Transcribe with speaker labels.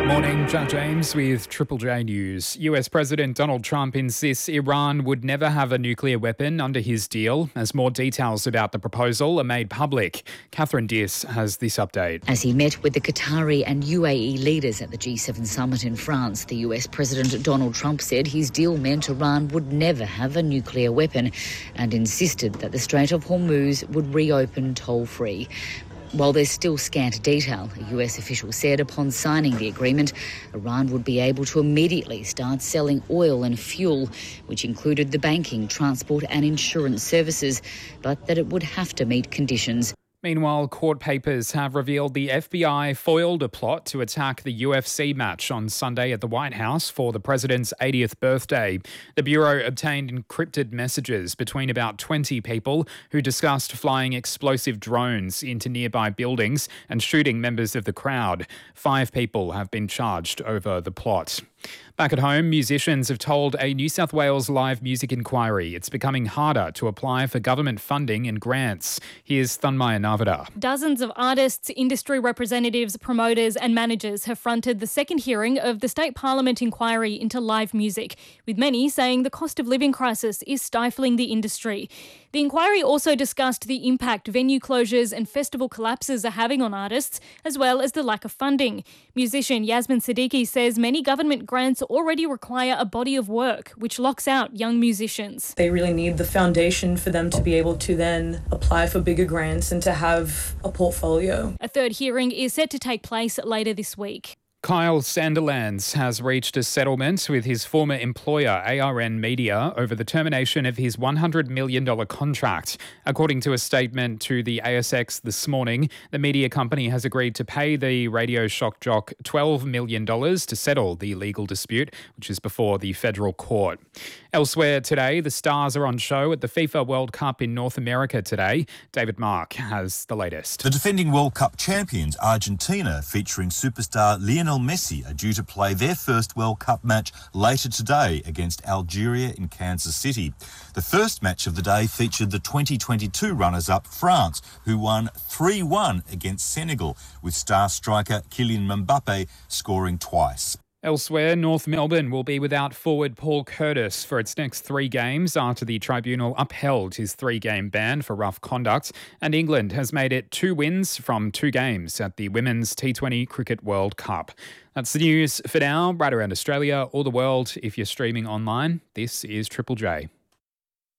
Speaker 1: Morning, Jack James with Triple J News. US President Donald Trump insists Iran would never have a nuclear weapon under his deal, as more details about the proposal are made public. Catherine Diss has this update.
Speaker 2: As he met with the Qatari and UAE leaders at the G7 summit in France, the US President Donald Trump said his deal meant Iran would never have a nuclear weapon and insisted that the Strait of Hormuz would reopen toll-free. While there's still scant detail, a US official said upon signing the agreement, Iran would be able to immediately start selling oil and fuel, which included the banking, transport and insurance services, but that it would have to meet conditions.
Speaker 1: Meanwhile, court papers have revealed the FBI foiled a plot to attack the UFC match on Sunday at the White House for the president's 80th birthday. The Bureau obtained encrypted messages between about 20 people who discussed flying explosive drones into nearby buildings and shooting members of the crowd. 5 people have been charged over the plot. Back at home, musicians have told a New South Wales live music inquiry it's becoming harder to apply for government funding and grants. Here's Thanmaya Navada.
Speaker 3: Dozens of artists, industry representatives, promoters and managers have fronted the second hearing of the State Parliament inquiry into live music, with many saying the cost of living crisis is stifling the industry. The inquiry also discussed the impact venue closures and festival collapses are having on artists, as well as the lack of funding. Musician Yasmin Siddiqui says many government grants already require a body of work, which locks out young musicians.
Speaker 4: They really need the foundation for them to be able to then apply for bigger grants and to have a portfolio.
Speaker 3: A third hearing is set to take place later this week.
Speaker 1: Kyle Sandilands has reached a settlement with his former employer, ARN Media, over the termination of his $100 million contract. According to a statement to the ASX this morning, the media company has agreed to pay the radio shock jock $12 million to settle the legal dispute, which is before the federal court. Elsewhere today, the Stars are on show at the FIFA World Cup in North America today. David Mark has the latest.
Speaker 5: The defending World Cup champions, Argentina, featuring superstar Lionel Messi, are due to play their first World Cup match later today against Algeria in Kansas City. The first match of the day featured the 2022 runners-up France, who won 3-1 against Senegal, with star striker Kylian Mbappe scoring twice.
Speaker 1: Elsewhere, North Melbourne will be without forward Paul Curtis for its next 3 games after the tribunal upheld his 3-game ban for rough conduct, and England has made it 2 wins from 2 games at the Women's T20 Cricket World Cup. That's the news for now, right around Australia or the world. If you're streaming online, this is Triple J.